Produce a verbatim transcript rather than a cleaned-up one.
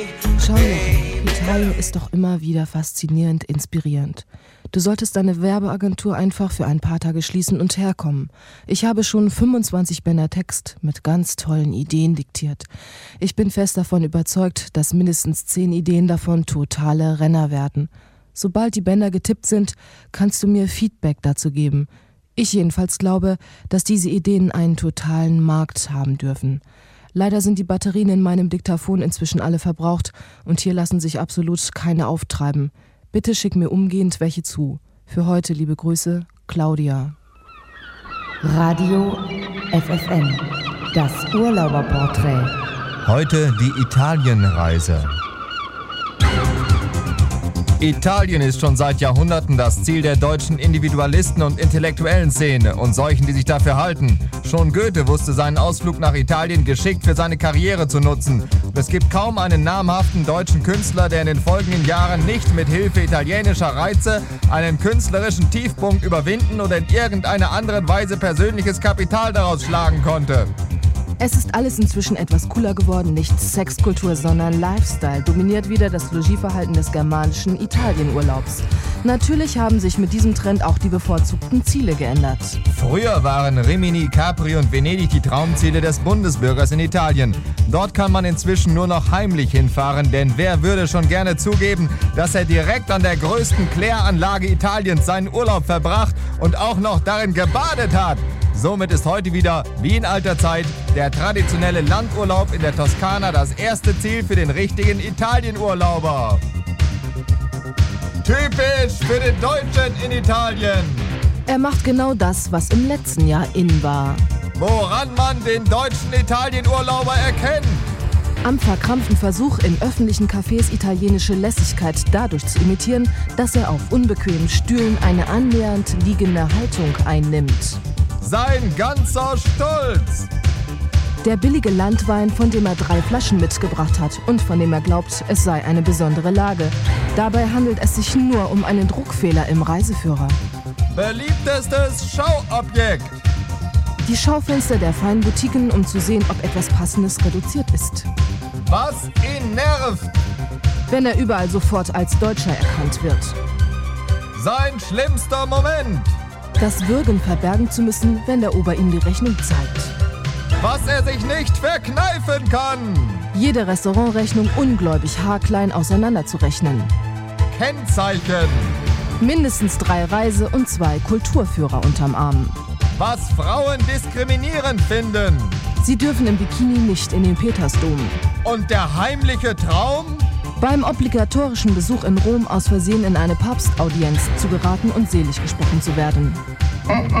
Charlotte, Italien ist doch immer wieder faszinierend, inspirierend. Du solltest deine Werbeagentur einfach für ein paar Tage schließen und herkommen. Ich habe schon fünfundzwanzig Bänder Text mit ganz tollen Ideen diktiert. Ich bin fest davon überzeugt, dass mindestens zehn Ideen davon totale Renner werden. Sobald die Bänder getippt sind, kannst du mir Feedback dazu geben. Ich jedenfalls glaube, dass diese Ideen einen totalen Markt haben dürfen. Leider sind die Batterien in meinem Diktaphon inzwischen alle verbraucht und hier lassen sich absolut keine auftreiben. Bitte schick mir umgehend welche zu. Für heute liebe Grüße, Claudia. Radio F F N, das Urlauberporträt. Heute die Italienreise. Italien ist schon seit Jahrhunderten das Ziel der deutschen Individualisten und intellektuellen Szene und solchen, die sich dafür halten. Schon Goethe wusste seinen Ausflug nach Italien geschickt für seine Karriere zu nutzen. Es gibt kaum einen namhaften deutschen Künstler, der in den folgenden Jahren nicht mit Hilfe italienischer Reize einen künstlerischen Tiefpunkt überwinden oder in irgendeiner anderen Weise persönliches Kapital daraus schlagen konnte. Es ist alles inzwischen etwas cooler geworden, nicht Sexkultur, sondern Lifestyle dominiert wieder das Logieverhalten des germanischen Italienurlaubs. Natürlich haben sich mit diesem Trend auch die bevorzugten Ziele geändert. Früher waren Rimini, Capri und Venedig die Traumziele des Bundesbürgers in Italien. Dort kann man inzwischen nur noch heimlich hinfahren, denn wer würde schon gerne zugeben, dass er direkt an der größten Kläranlage Italiens seinen Urlaub verbracht und auch noch darin gebadet hat? Somit ist heute wieder, wie in alter Zeit, der traditionelle Landurlaub in der Toskana das erste Ziel für den richtigen Italienurlauber. Typisch für den Deutschen in Italien. Er macht genau das, was im letzten Jahr in war. Woran man den deutschen Italienurlauber erkennt. Am verkrampften Versuch, in öffentlichen Cafés italienische Lässigkeit dadurch zu imitieren, dass er auf unbequemen Stühlen eine annähernd liegende Haltung einnimmt. Sein ganzer Stolz. Der billige Landwein, von dem er drei Flaschen mitgebracht hat und von dem er glaubt, es sei eine besondere Lage. Dabei handelt es sich nur um einen Druckfehler im Reiseführer. Beliebtestes Schauobjekt. Die Schaufenster der feinen Boutiquen, um zu sehen, ob etwas Passendes reduziert ist. Was ihn nervt. Wenn er überall sofort als Deutscher erkannt wird. Sein schlimmster Moment. Das Würgen verbergen zu müssen, wenn der Ober ihm die Rechnung zeigt. Was er sich nicht verkneifen kann. Jede Restaurantrechnung ungläubig haarklein auseinanderzurechnen. Kennzeichen. Mindestens drei Reise- und zwei Kulturführer unterm Arm. Was Frauen diskriminierend finden. Sie dürfen im Bikini nicht in den Petersdom. Und der heimliche Traum? Beim obligatorischen Besuch in Rom aus Versehen in eine Papstaudienz zu geraten und selig gesprochen zu werden.